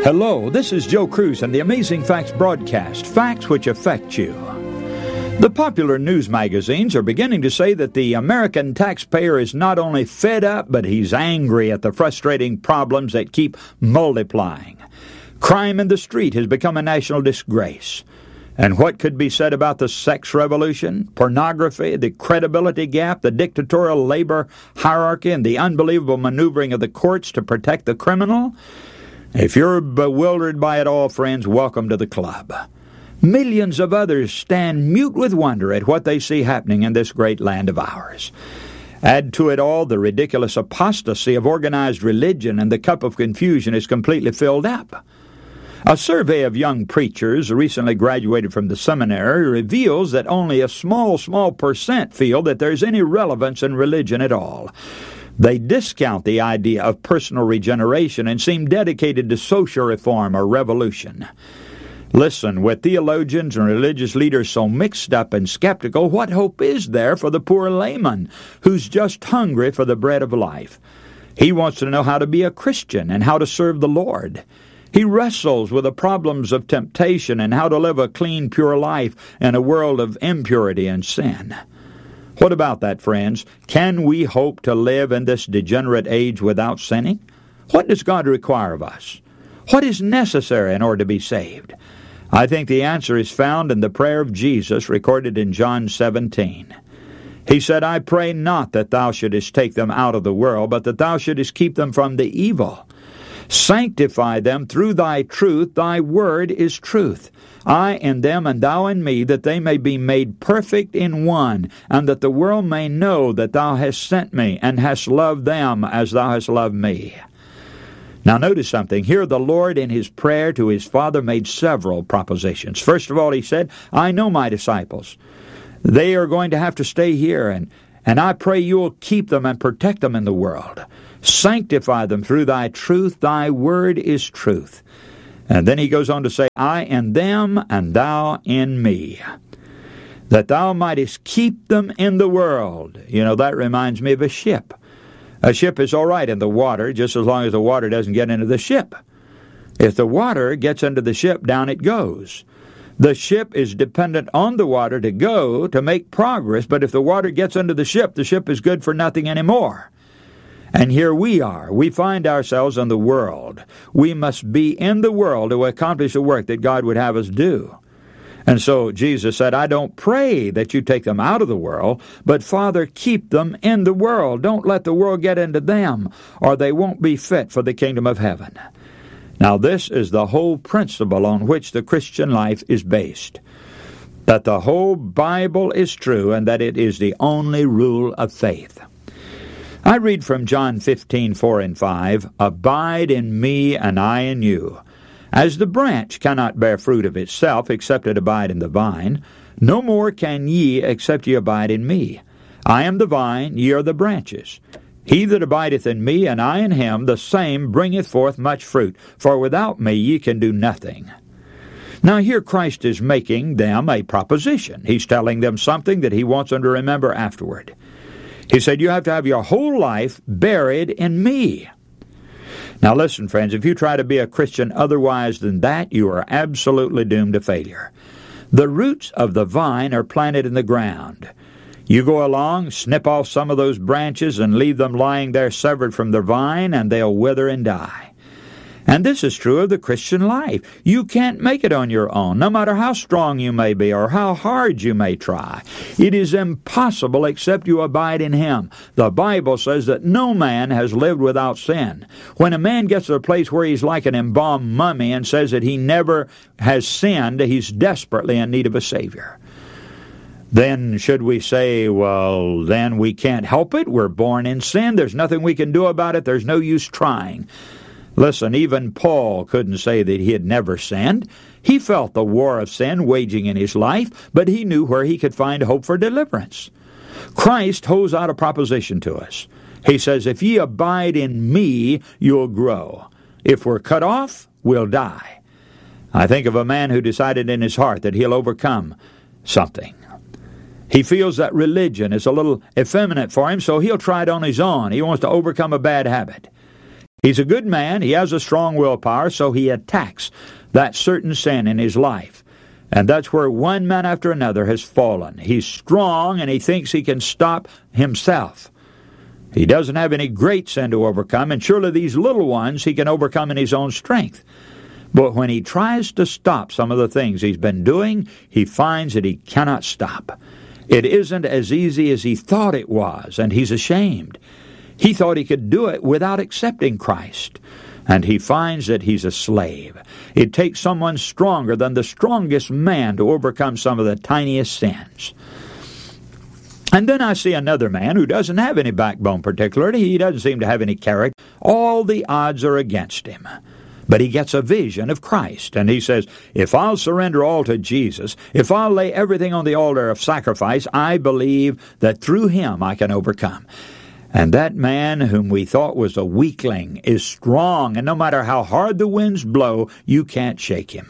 Hello, this is Joe Cruz and the Amazing Facts broadcast, facts which affect you. The popular news magazines are beginning to say that the American taxpayer is not only fed up, but he's angry at the frustrating problems that keep multiplying. Crime in the street has become a national disgrace. And what could be said about the sex revolution, pornography, the credibility gap, the dictatorial labor hierarchy, and the unbelievable maneuvering of the courts to protect the criminal? If you're bewildered by it all, friends, welcome to the club. Millions of others stand mute with wonder at what they see happening in this great land of ours. Add to it all the ridiculous apostasy of organized religion, and the cup of confusion is completely filled up. A survey of young preachers recently graduated from the seminary reveals that only a small percent feel that there's any relevance in religion at all. They discount the idea of personal regeneration and seem dedicated to social reform or revolution. Listen, with theologians and religious leaders so mixed up and skeptical, what hope is there for the poor layman who's just hungry for the bread of life? He wants to know how to be a Christian and how to serve the Lord. He wrestles with the problems of temptation and how to live a clean, pure life in a world of impurity and sin. What about that, friends? Can we hope to live in this degenerate age without sinning? What does God require of us? What is necessary in order to be saved? I think the answer is found in the prayer of Jesus recorded in John 17. He said, "I pray not that thou shouldest take them out of the world, but that thou shouldest keep them from the evil. Sanctify them through thy truth. Thy word is truth. I in them and thou in me, that they may be made perfect in one, and that the world may know that thou hast sent me, and hast loved them as thou hast loved me." Now notice something. Here the Lord in his prayer to his Father made several propositions. First of all, he said, "I know my disciples. They are going to have to stay here, and I pray you'll keep them and protect them in the world. Sanctify them through thy truth. Thy word is truth." And then he goes on to say, "I in them and thou in me, that thou mightest keep them in the world." You know, that reminds me of a ship. A ship is all right in the water, just as long as the water doesn't get into the ship. If the water gets into the ship, down it goes. The ship is dependent on the water to go, to make progress, but if the water gets into the ship is good for nothing anymore. And here we are. We find ourselves in the world. We must be in the world to accomplish the work that God would have us do. And so Jesus said, "I don't pray that you take them out of the world, but Father, keep them in the world. Don't let the world get into them, or they won't be fit for the kingdom of heaven." Now this is the whole principle on which the Christian life is based. That the whole Bible is true, and that it is the only rule of faith. I read from John 15:4 and 5, "Abide in me, and I in you. As the branch cannot bear fruit of itself, except it abide in the vine, no more can ye, except ye abide in me. I am the vine, ye are the branches. He that abideth in me, and I in him, the same bringeth forth much fruit, for without me ye can do nothing." Now here Christ is making them a proposition. He's telling them something that he wants them to remember afterward. He said, you have to have your whole life buried in me. Now listen, friends, if you try to be a Christian otherwise than that, you are absolutely doomed to failure. The roots of the vine are planted in the ground. You go along, snip off some of those branches and leave them lying there severed from the vine, and they'll wither and die. And this is true of the Christian life. You can't make it on your own, no matter how strong you may be or how hard you may try. It is impossible except you abide in him. The Bible says that no man has lived without sin. When a man gets to a place where he's like an embalmed mummy and says that he never has sinned, he's desperately in need of a Savior. Then should we say, well, then we can't help it. We're born in sin. There's nothing we can do about it. There's no use trying. Listen, even Paul couldn't say that he had never sinned. He felt the war of sin waging in his life, but he knew where he could find hope for deliverance. Christ holds out a proposition to us. He says, if ye abide in me, you'll grow. If we're cut off, we'll die. I think of a man who decided in his heart that he'll overcome something. He feels that religion is a little effeminate for him, so he'll try it on his own. He wants to overcome a bad habit. He's a good man. He has a strong willpower, so he attacks that certain sin in his life. And that's where one man after another has fallen. He's strong, and he thinks he can stop himself. He doesn't have any great sin to overcome, and surely these little ones he can overcome in his own strength. But when he tries to stop some of the things he's been doing, he finds that he cannot stop. It isn't as easy as he thought it was, and he's ashamed. He thought he could do it without accepting Christ, and he finds that he's a slave. It takes someone stronger than the strongest man to overcome some of the tiniest sins. And then I see another man who doesn't have any backbone particularly. He doesn't seem to have any character. All the odds are against him. But he gets a vision of Christ, and he says, if I'll surrender all to Jesus, if I'll lay everything on the altar of sacrifice, I believe that through him I can overcome. And that man whom we thought was a weakling is strong, and no matter how hard the winds blow, you can't shake him.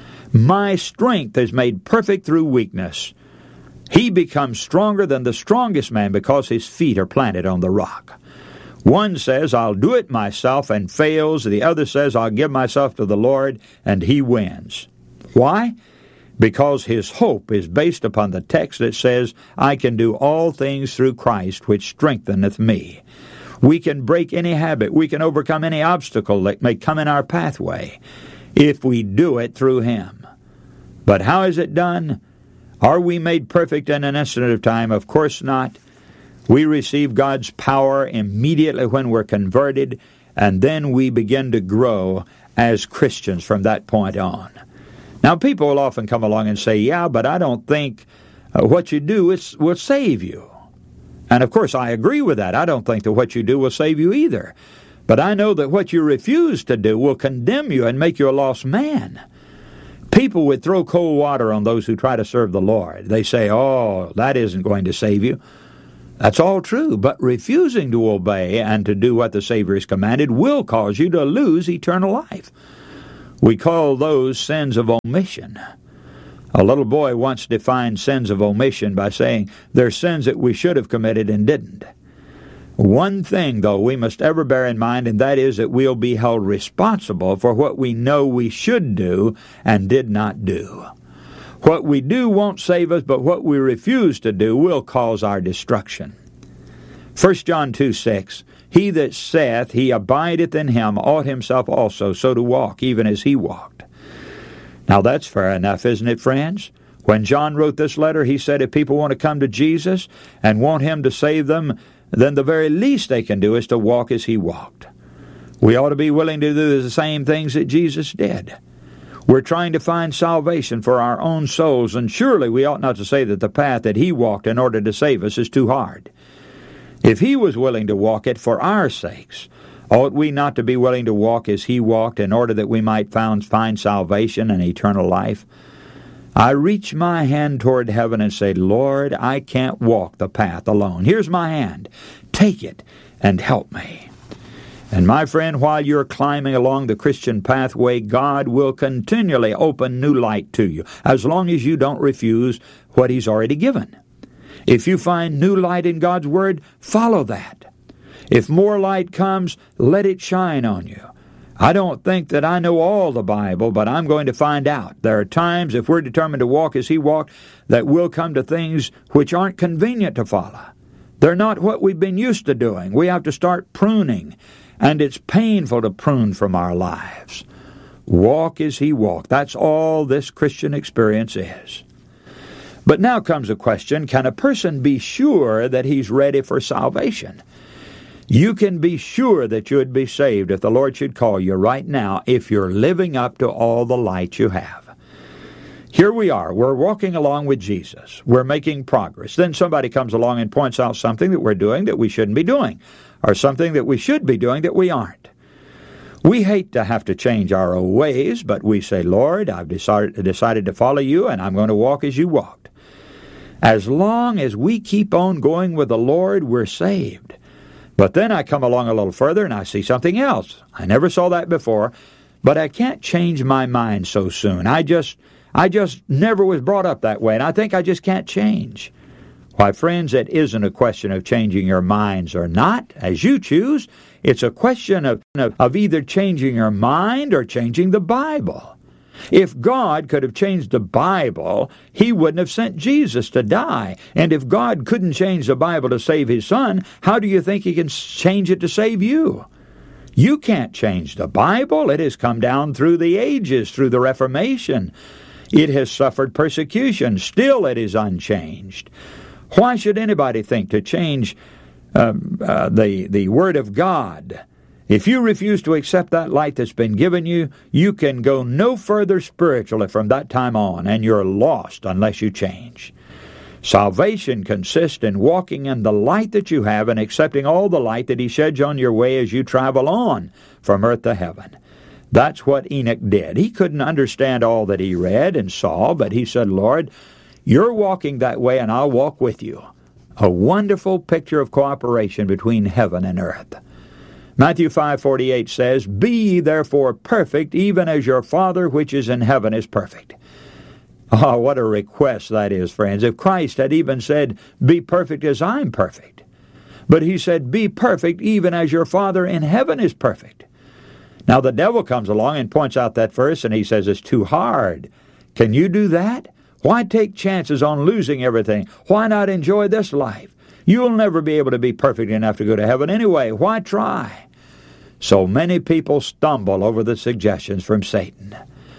My strength is made perfect through weakness. He becomes stronger than the strongest man because his feet are planted on the rock. One says, I'll do it myself, and fails. The other says, I'll give myself to the Lord, and he wins. Why? Because his hope is based upon the text that says, I can do all things through Christ, which strengtheneth me. We can break any habit. We can overcome any obstacle that may come in our pathway if we do it through him. But how is it done? Are we made perfect in an instant of time? Of course not. We receive God's power immediately when we're converted, and then we begin to grow as Christians from that point on. Now, people will often come along and say, yeah, but I don't think what you do will save you. And, of course, I agree with that. I don't think that what you do will save you either. But I know that what you refuse to do will condemn you and make you a lost man. People would throw cold water on those who try to serve the Lord. They say, oh, that isn't going to save you. That's all true, but refusing to obey and to do what the Savior has commanded will cause you to lose eternal life. We call those sins of omission. A little boy once defined sins of omission by saying, they're sins that we should have committed and didn't. One thing, though, we must ever bear in mind, and that is that we'll be held responsible for what we know we should do and did not do. What we do won't save us, but what we refuse to do will cause our destruction. 1 John 2:6, He that saith he abideth in him ought himself also so to walk, even as he walked. Now that's fair enough, isn't it, friends? When John wrote this letter, he said if people want to come to Jesus and want him to save them, then the very least they can do is to walk as he walked. We ought to be willing to do the same things that Jesus did. We're trying to find salvation for our own souls, and surely we ought not to say that the path that he walked in order to save us is too hard. If he was willing to walk it for our sakes, ought we not to be willing to walk as he walked in order that we might find salvation and eternal life? I reach my hand toward heaven and say, Lord, I can't walk the path alone. Here's my hand. Take it and help me. And my friend, while you're climbing along the Christian pathway, God will continually open new light to you, as long as you don't refuse what he's already given. If you find new light in God's Word, follow that. If more light comes, let it shine on you. I don't think that I know all the Bible, but I'm going to find out. There are times, if we're determined to walk as he walked, that we'll come to things which aren't convenient to follow. They're not what we've been used to doing. We have to start pruning, and it's painful to prune from our lives. Walk as he walked. That's all this Christian experience is. But now comes a question, can a person be sure that he's ready for salvation? You can be sure that you would be saved if the Lord should call you right now if you're living up to all the light you have. Here we are. We're walking along with Jesus. We're making progress. Then somebody comes along and points out something that we're doing that we shouldn't be doing, or something that we should be doing that we aren't. We hate to have to change our old ways, but we say, Lord, I've decided to follow you, and I'm going to walk as you walked. As long as we keep on going with the Lord, we're saved. But then I come along a little further and I see something else. I never saw that before, but I can't change my mind so soon. I just never was brought up that way, and I think I just can't change. Why, friends, it isn't a question of changing your minds or not, as you choose. It's a question of either changing your mind or changing the Bible. If God could have changed the Bible, He wouldn't have sent Jesus to die. And if God couldn't change the Bible to save His Son, how do you think He can change it to save you? You can't change the Bible. It has come down through the ages, through the Reformation. It has suffered persecution. Still it is unchanged. Why should anybody think to change the Word of God? If you refuse to accept that light that's been given you, you can go no further spiritually from that time on, and you're lost unless you change. Salvation consists in walking in the light that you have and accepting all the light that He sheds on your way as you travel on from earth to heaven. That's what Enoch did. He couldn't understand all that he read and saw, but he said, Lord, You're walking that way and I'll walk with you. A wonderful picture of cooperation between heaven and earth. Matthew 5:48 says, Be ye therefore perfect, even as your Father which is in heaven is perfect. Oh, what a request that is, friends. If Christ had even said, Be perfect as I'm perfect. But He said, Be perfect even as your Father in heaven is perfect. Now the devil comes along and points out that verse and he says it's too hard. Can you do that? Why take chances on losing everything? Why not enjoy this life? You'll never be able to be perfect enough to go to heaven anyway. Why try? So many people stumble over the suggestions from Satan.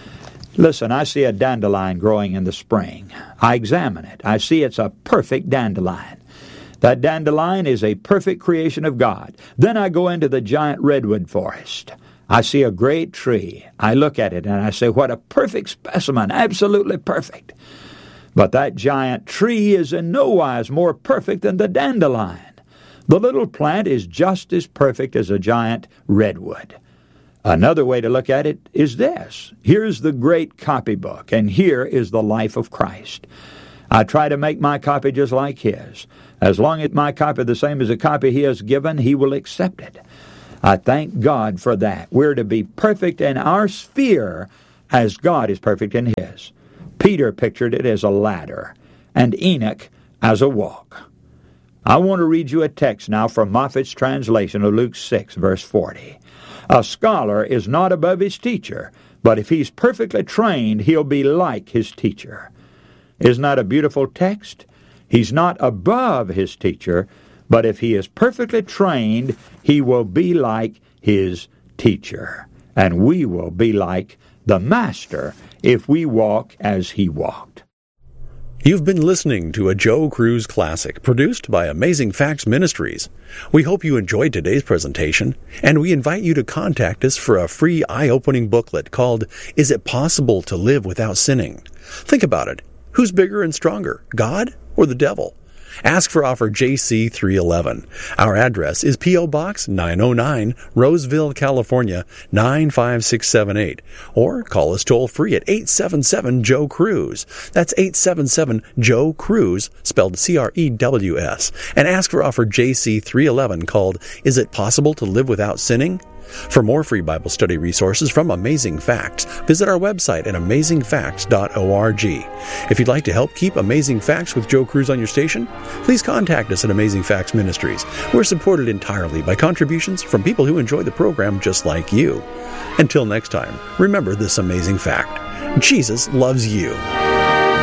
Listen, I see a dandelion growing in the spring. I examine it. I see it's a perfect dandelion. That dandelion is a perfect creation of God. Then I go into the giant redwood forest. I see a great tree. I look at it and I say, what a perfect specimen, absolutely perfect. But that giant tree is in no wise more perfect than the dandelion. The little plant is just as perfect as a giant redwood. Another way to look at it is this. Here's the great copybook, and here is the life of Christ. I try to make my copy just like His. As long as my copy is the same as the copy He has given, He will accept it. I thank God for that. We're to be perfect in our sphere as God is perfect in His. Peter pictured it as a ladder, and Enoch as a walk. I want to read you a text now from Moffat's translation of Luke 6, verse 40. A scholar is not above his teacher, but if he's perfectly trained, he'll be like his teacher. Isn't that a beautiful text? He's not above his teacher, but if he is perfectly trained, he will be like his teacher. And we will be like the Master if we walk as He walked. You've been listening to a Joe Cruz Classic produced by Amazing Facts Ministries. We hope you enjoyed today's presentation, and we invite you to contact us for a free eye-opening booklet called Is It Possible to Live Without Sinning? Think about it. Who's bigger and stronger, God or the devil? Ask for offer JC 311. Our address is P.O. Box 909, Roseville, California 95678. Or call us toll-free at 877-JOE-CRUISE. That's 877-JOE-CRUISE, spelled C-R-E-W-S. And ask for offer JC 311 called Is It Possible to Live Without Sinning? For more free Bible study resources from Amazing Facts, visit our website at amazingfacts.org. If you'd like to help keep Amazing Facts with Joe Cruz on your station, please contact us at Amazing Facts Ministries. We're supported entirely by contributions from people who enjoy the program just like you. Until next time, remember this amazing fact. Jesus loves you.